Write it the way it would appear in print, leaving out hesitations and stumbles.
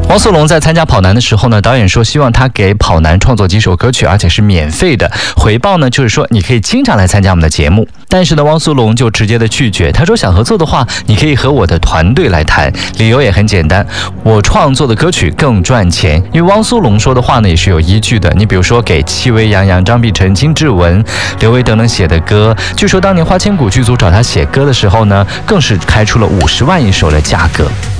汪苏泷在参加跑男的时候呢，导演说希望他给跑男创作几首歌曲，而且是免费的，回报呢就是说你可以经常来参加我们的节目。但是呢，汪苏泷就直接的拒绝，他说想合作的话，你可以和我的团队来谈，理由也很简单，我创作的歌曲更赚钱。因为汪苏泷说的话呢也是有依据的，你比如说给戚薇、杨洋、张碧晨、金志文、刘维等等写的歌，据说当年花千骨剧组找他写歌的时候呢，更是开出了50万一首的价格。